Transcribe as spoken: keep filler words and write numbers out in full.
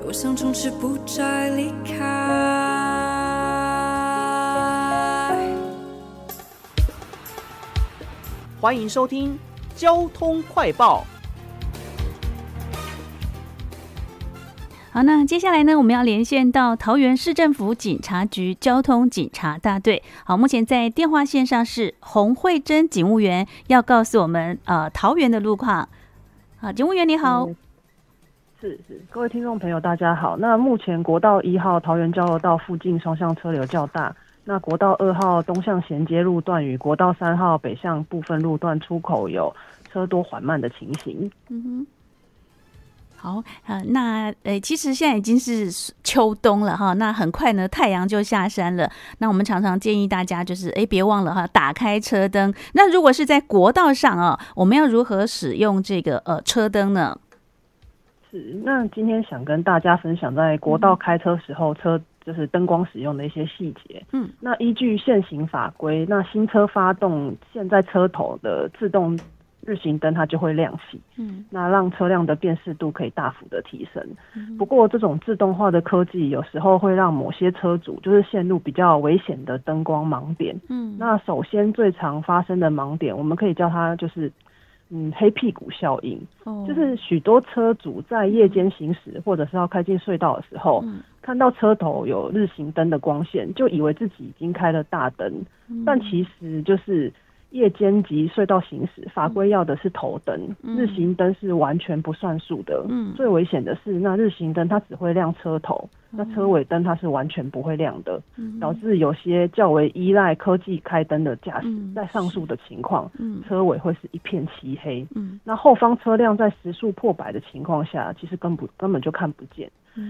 我想从此不再离开。 欢迎收听交通快报。 好，那接下来呢，我们要连线到桃园市政府警察局交通警察大队。好，目前在电话线上是洪慧珍警务员，要告诉我们呃桃园的路况。好，警务员你好。 嗯、是是，各位听众朋友大家好。那目前国道一号桃园交流道附近双向车流较大，那国道二号东向衔接路段与国道三号北向部分路段出口有车多缓慢的情形。 嗯哼。好，呃，那呃，其实现在已经是秋冬了哈，那很快呢，太阳就下山了。那我们常常建议大家就是，哎，别忘了哈，打开车灯。那如果是在国道上啊，我们要如何使用这个呃车灯呢？ 是，那今天想跟大家分享在国道开车时候车就是灯光使用的一些细节。嗯，那依据现行法规，那新车发动现在车头的自动日行灯它就会亮起，嗯，那让车辆的辨识度可以大幅的提升。嗯、不过这种自动化的科技有时候会让某些车主就是陷入比较危险的灯光盲点。嗯，那首先最常发生的盲点，我们可以叫它就是嗯黑屁股效应。哦，就是许多车主在夜间行驶或者是要开进隧道的时候，嗯、看到车头有日行灯的光线，就以为自己已经开了大灯，嗯、但其实就是夜间及隧道行驶，法规要的是头灯，嗯、日行灯是完全不算数的。嗯，最危险的是，那日行灯它只会亮车头，嗯、那车尾灯它是完全不会亮的，嗯、导致有些较为依赖科技开灯的驾驶，嗯、在上述的情况，嗯、车尾会是一片漆黑。嗯，那后方车辆在时速破百的情况下，其实根本根本就看不见。